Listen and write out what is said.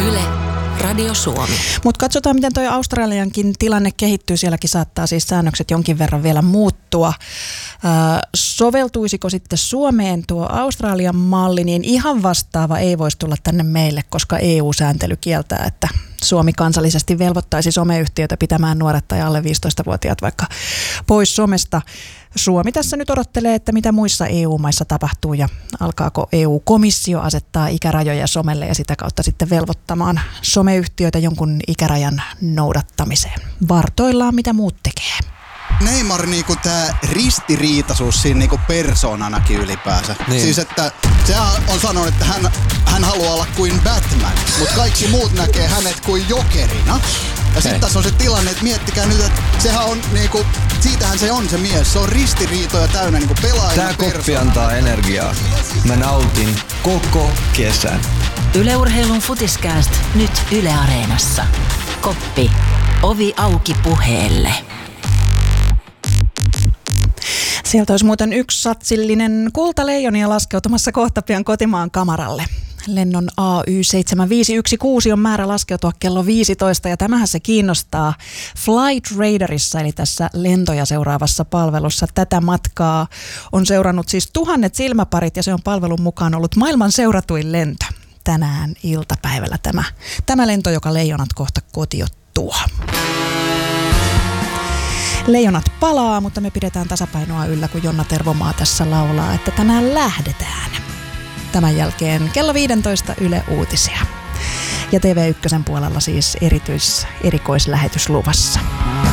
Yle, Radio Suomi. Mutta katsotaan, miten toi Australiankin tilanne kehittyy. Sielläkin saattaa siis säännökset jonkin verran vielä muuttua. Soveltuisiko sitten Suomeen tuo Australian malli, niin ihan vastaava ei voisi tulla tänne meille, koska EU-sääntely kieltää, että Suomi kansallisesti velvoittaisi someyhtiöitä pitämään nuoret tai alle 15-vuotiaat vaikka pois somesta. Suomi tässä nyt odottelee, että mitä muissa EU-maissa tapahtuu ja alkaako EU-komissio asettaa ikärajoja somelle ja sitä kautta sitten velvoittamaan someyhtiöitä jonkun ikärajan noudattamiseen. Vartoillaan, mitä muut tekee. Neymar niinku tää ristiriitaisuus siinä niinku persoonanakin ylipäänsä. Niin. Siis että se on sanonut, että hän haluaa olla kuin Batman, mutta kaikki muut näkee hänet kuin jokerina. Ja sitten tässä on se tilanne, että miettikää nyt, että sehän on niinku, siitähän se on se mies. Se on ristiriitoja täynnä niinku pelaajana. Tää koppi antaa energiaa. Mä nautin koko kesän. Yle Urheilun Futiskääst nyt Yle Areenassa. Koppi. Ovi auki puheelle. Sieltä olisi muuten yksi satsillinen kultaleijonia laskeutumassa kohta pian kotimaan kamaralle. Lennon AY7516 on määrä laskeutua kello 15 ja tämähän se kiinnostaa Flight Radarissa, eli tässä lentoja seuraavassa palvelussa. Tätä matkaa on seurannut siis 1000 silmäparit ja se on palvelun mukaan ollut maailman seuratuin lento. Tänään iltapäivällä tämä lento, joka leijonat kohta kotiuttuu. Leijonat palaa, mutta me pidetään tasapainoa yllä, kun Jonna Tervomaa tässä laulaa, että tänään lähdetään. Tämän jälkeen kello 15 Yle Uutisia. Ja TV1 puolella siis erikoislähetys luvassa.